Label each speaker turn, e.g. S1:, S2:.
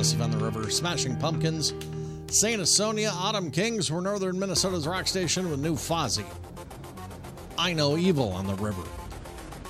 S1: Massive on the River, Smashing Pumpkins. St. Asonia, Autumn Kings were northern Minnesota's rock station with New Fozzy. I Know Evil on the River.